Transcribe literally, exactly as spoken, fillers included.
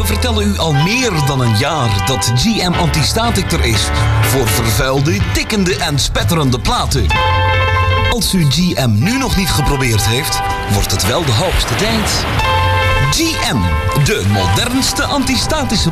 vertellen u al meer dan een jaar dat G M Anti-Static er is voor vervuilde, tikkende en spetterende platen. Als u G M nu nog niet geprobeerd heeft, wordt het wel de hoogste tijd. G M, de modernste antistatische